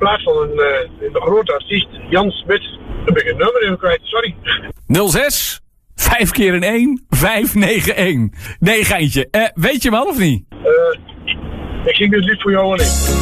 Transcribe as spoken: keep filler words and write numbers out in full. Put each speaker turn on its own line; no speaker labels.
plaats van een, uh, een grote artiest, Jan Smit, heb ik een nummer even kwijt, sorry.
nul zes vijf keer een één vijf negen één. Nee, geintje. Uh, weet je hem al of niet?
Uh, ik zing dit lied voor jou alleen.